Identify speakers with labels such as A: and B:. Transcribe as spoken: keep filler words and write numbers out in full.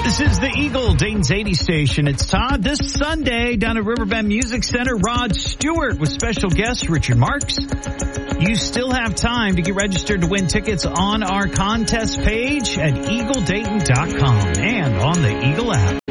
A: This is the Eagle, Dayton's eighty station. It's Todd. This Sunday down at Riverbend Music Center, Rod Stewart with special guest Richard Marks. You still have time to get registered to win tickets on our contest page at eagle dayton dot com and on the Eagle app.